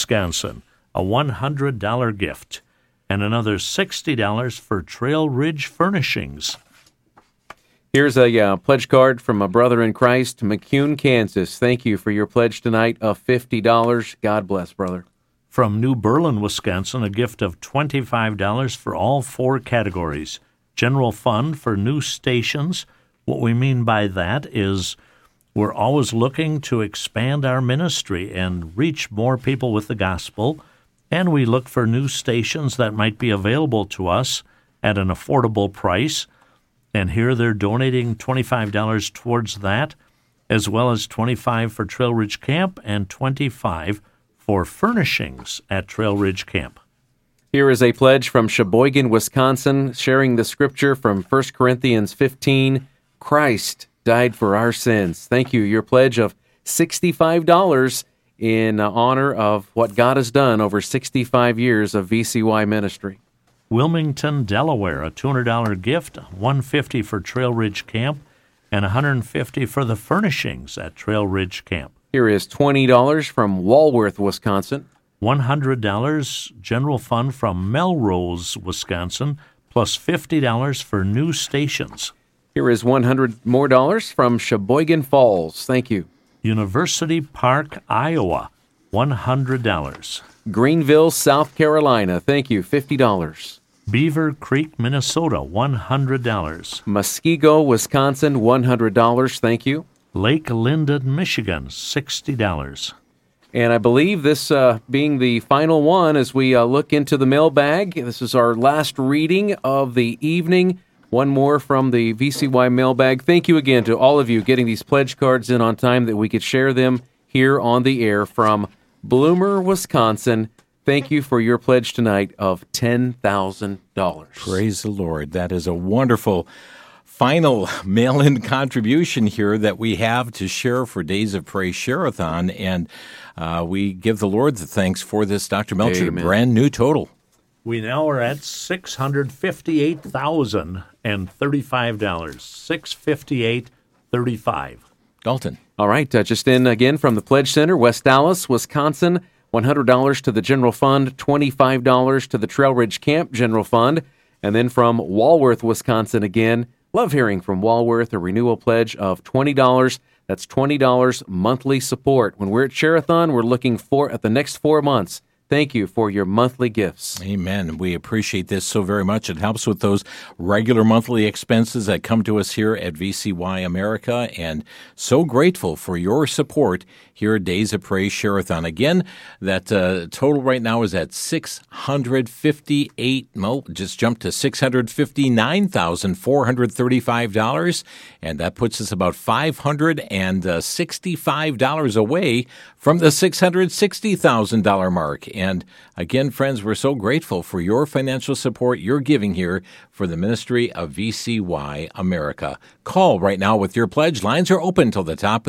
Wisconsin, a $100 gift, and another $60 for Trail Ridge Furnishings. Here's a pledge card from a brother in Christ, McCune, Kansas. Thank you for your pledge tonight of $50. God bless, brother. From New Berlin, Wisconsin, a gift of $25 for all 4 categories. General Fund for new stations. What we mean by that is we're always looking to expand our ministry and reach more people with the gospel, and we look for new stations that might be available to us at an affordable price. And here they're donating $25 towards that, as well as $25 for Trail Ridge Camp and $25 for furnishings at Trail Ridge Camp. Here is a pledge from Sheboygan, Wisconsin, sharing the scripture from 1 Corinthians 15, Christ died for our sins. Thank you. Your pledge of $65 in honor of what God has done over 65 years of VCY ministry. Wilmington, Delaware, a $200 gift, $150 for Trail Ridge Camp, and $150 for the furnishings at Trail Ridge Camp. Here is $20 from Walworth, Wisconsin. $100 general fund from Melrose, Wisconsin, plus $50 for new stations. Here is $100 more from Sheboygan Falls. Thank you. University Park, Iowa, $100. Greenville, South Carolina. Thank you, $50. Beaver Creek, Minnesota, $100. Muskego, Wisconsin, $100. Thank you. Lake Linden, Michigan, $60. And I believe this being the final one as we look into the mailbag. This is our last reading of the evening. One more from the VCY mailbag. Thank you again to all of you getting these pledge cards in on time that we could share them here on the air from Bloomer, Wisconsin. Thank you for your pledge tonight of $10,000. Praise the Lord. That is a wonderful final mail-in contribution here that we have to share for Days of Praise Share-a-thon, and we give the Lord the thanks for this, Dr. Melcher. Amen. Brand new total. We now are at $658,035. $658,35. Dalton. All right, just in again from the Pledge Center, West Dallas, Wisconsin, $100 to the General Fund, $25 to the Trail Ridge Camp General Fund, and then from Walworth, Wisconsin again. Love hearing from Walworth, a renewal pledge of $20. That's $20 monthly support. When we're at Share-a-thon, we're looking for at the next 4 months. Thank you for your monthly gifts. Amen. We appreciate this so very much. It helps with those regular monthly expenses that come to us here at VCY America, and so grateful for your support here at Days of Praise Share-a-thon. Again, that total right now is at just jumped to $659,435, and that puts us about $565 away from the $660,000 mark. And again, friends, we're so grateful for your financial support, your giving here for the ministry of VCY America. Call right now with your pledge. Lines are open till the top of